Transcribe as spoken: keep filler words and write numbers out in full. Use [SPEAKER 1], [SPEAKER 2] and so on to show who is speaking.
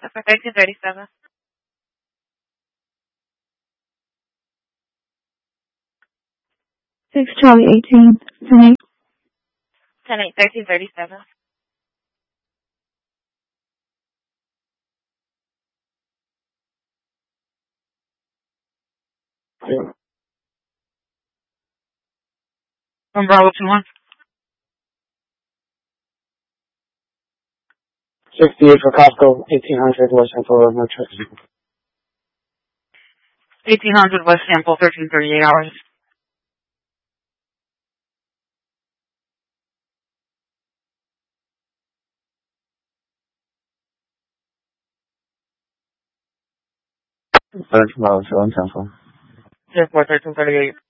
[SPEAKER 1] That's for thirteen thirty-seven.
[SPEAKER 2] Six Charlie eighteen. Ten eight.
[SPEAKER 1] Ten eight thirteen thirty-seven.
[SPEAKER 3] From Bravo two one.
[SPEAKER 4] sixty-eight for Costco, eighteen hundred West Central Road, no trust.
[SPEAKER 3] eighteen hundred West Sample, thirteen thirty-eight hours.
[SPEAKER 4] Third Bravo two one Central.
[SPEAKER 3] Zero four thirteen thirty-eight.